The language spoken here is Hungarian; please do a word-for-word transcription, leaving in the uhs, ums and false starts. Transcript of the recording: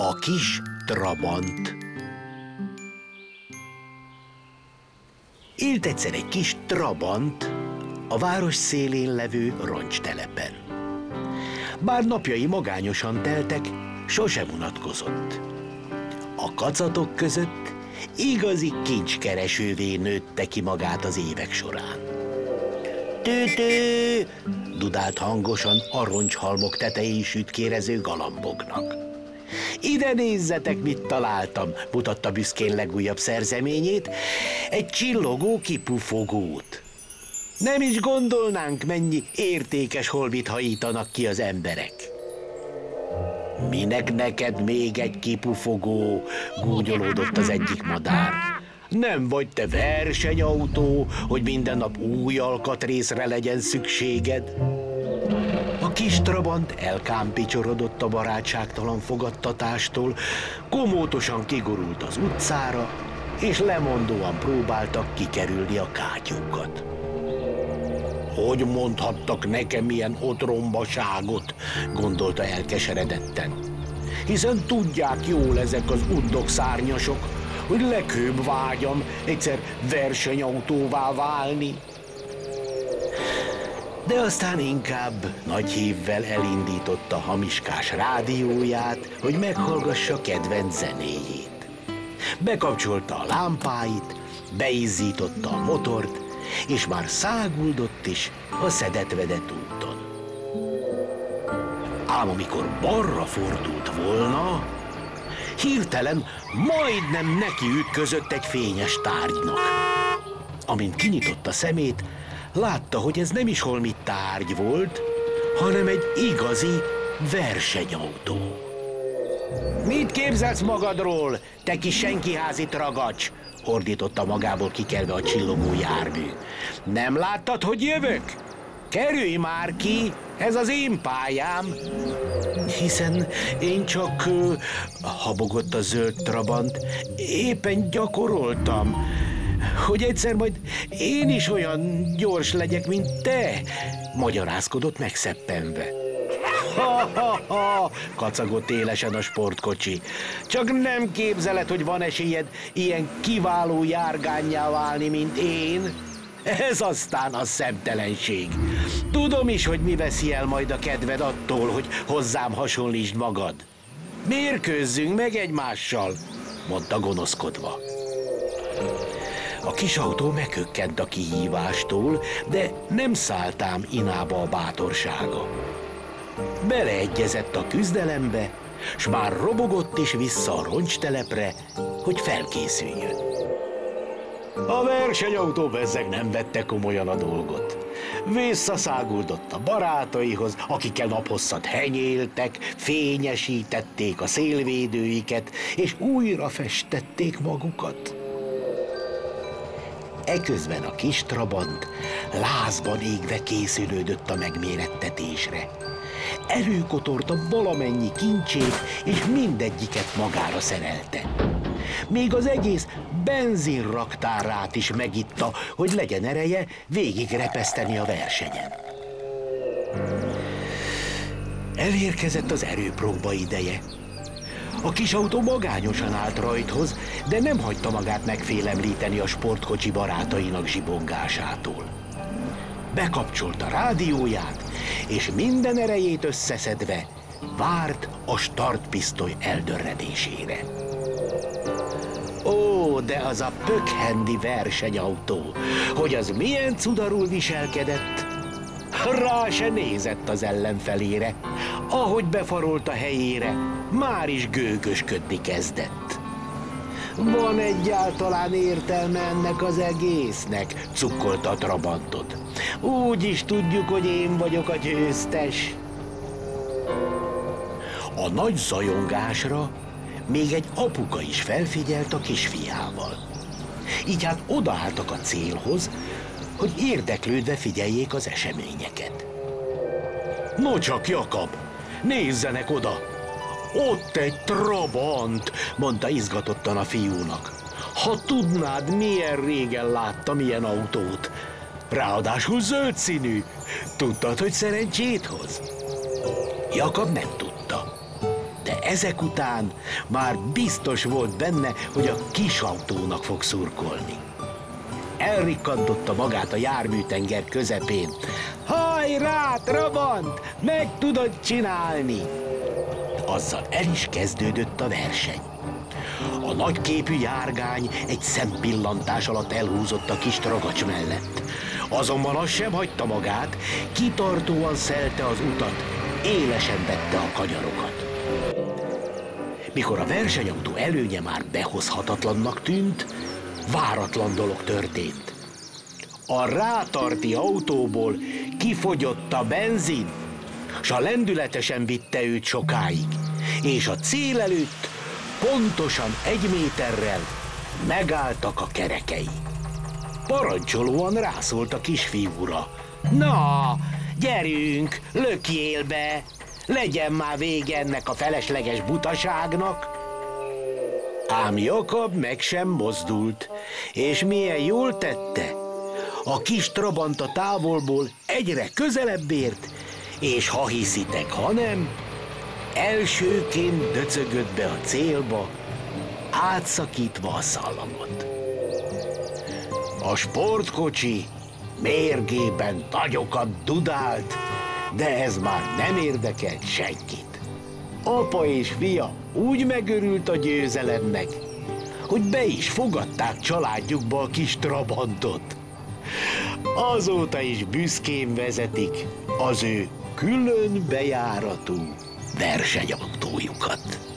A kis Trabant. Élt egyszer egy kis Trabant a város szélén levő roncstelepen. Bár napjai magányosan teltek, sosem unatkozott. A kacatok között igazi kincskeresővé nőtte ki magát az évek során. Tű-tű! Dudált hangosan a roncshalmok tetején sütkérező galamboknak. Ide nézzetek, mit találtam, mutatta büszkén legújabb szerzeményét, egy csillogó kipufogót. Nem is gondolnánk, mennyi értékes holmit hajítanak ki az emberek. Minek neked még egy kipufogó? Gúnyolódott az egyik madár. Nem vagy te versenyautó, hogy minden nap új alkatrészre legyen szükséged? A kis Trabant elkámpicsorodott a barátságtalan fogadtatástól, komótosan kigurult az utcára, és lemondóan próbáltak kikerülni a kátyúkat. Hogy mondhattak nekem ilyen otrombaságot, gondolta elkeseredetten. Hiszen tudják jól ezek az undok szárnyasok, hogy legfőbb vágyam egyszer versenyautóvá válni. De aztán inkább nagy hívvel elindította hamiskás rádióját, hogy meghallgassa kedvenc zenéjét. Bekapcsolta a lámpáit, beizzította a motort, és már száguldott is a szedett-vedett úton. Ám amikor balra fordult volna, hirtelen majdnem neki ütközött egy fényes tárgynak. Amint kinyitotta szemét, látta, hogy ez nem is holmi tárgy volt, hanem egy igazi versenyautó. Mit képzelsz magadról, te kis senkiházi tragacs? Ordította magából kikelve a csillogó jármű. Nem láttad, hogy jövök? Kerülj már ki, ez az én pályám. Hiszen én csak, uh, habogott a zöld Trabant, éppen gyakoroltam, hogy egyszer majd én is olyan gyors legyek, mint te, magyarázkodott megszeppenve. Ha-ha-ha, kacagott élesen a sportkocsi. Csak nem képzeled, hogy van esélyed ilyen kiváló járgánnyá válni, mint én? Ez aztán a szemtelenség. Tudom is, hogy mi veszi el majd a kedved attól, hogy hozzám hasonlítsd magad. Mérkőzzünk meg egymással, mondta gonoszkodva. A kis autó meghökkent a kihívástól, de nem szállt ám inába a bátorsága. Beleegyezett a küzdelembe, s már robogott is vissza a roncstelepre, hogy felkészüljön. A versenyautó bezzeg nem vette komolyan a dolgot. Visszaszáguldott a barátaihoz, akikkel naphosszat henyéltek, fényesítették a szélvédőiket, és újra festették magukat. Eközben a kis Trabant lázban égve készülődött a megmérettetésre. Előkotorta valamennyi kincsét, és mindegyiket magára szerelte. Még az egész benzinraktárát is megitta, hogy legyen ereje végigrepeszteni a versenyen. Elérkezett az erőpróba ideje. A kis autó magányosan állt rajthoz, de nem hagyta magát megfélemlíteni a sportkocsi barátainak zsibongásától. Bekapcsolta rádióját, és minden erejét összeszedve várt a startpisztoly eldörredésére. Ó, de az a pökhendi versenyautó, hogy az milyen cudarul viselkedett! Rá se nézett az ellenfelére, ahogy befarolt a helyére, már is gőgösködni kezdett. Van egyáltalán értelme ennek az egésznek, cukkolta a Trabantot. Úgy is tudjuk, hogy én vagyok a győztes. A nagy zajongásra még egy apuka is felfigyelt a kisfiával. Így hát odaálltak a célhoz, hogy érdeklődve figyeljék az eseményeket. No csak, Jakab, nézzenek oda! Ott egy Trabant, mondta izgatottan a fiúnak. Ha tudnád, milyen régen láttam ilyen autót. Ráadásul zöld színű. Tudtad, hogy szerencsét hoz? Jakab nem tudta. De ezek után már biztos volt benne, hogy a kis autónak fog szurkolni. Elrikkantotta magát a járműtenger közepén. Hajrá, Trabant! Meg tudod csinálni! Azzal el is kezdődött a verseny. A nagyképű járgány egy szempillantás alatt elhúzott a kis tragacs mellett. Azonban az sem hagyta magát, kitartóan szelte az utat, élesen vette a kanyarokat. Mikor a versenyautó előnye már behozhatatlannak tűnt, váratlan dolog történt. A rátarti autóból kifogyott a benzin, s a lendületesen vitte őt sokáig, és a cél előtt pontosan egy méterrel megálltak a kerekei. Parancsolóan rászólt a kisfiúra. Na, gyerünk, lökjél be! Legyen már vége ennek a felesleges butaságnak! Ám Jakab meg sem mozdult, és milyen jól tette. A kis Trabant a távolból egyre közelebb ért, és ha hiszitek, ha nem, elsőként döcögött be a célba, átszakítva a szallagot. A sportkocsi mérgében nagyokat dudált, de ez már nem érdekelt senkit. Apa és fia úgy megörült a győzelemnek, hogy be is fogadták családjukba a kis Trabantot. Azóta is büszkén vezetik az ő külön bejáratú versenyautójukat.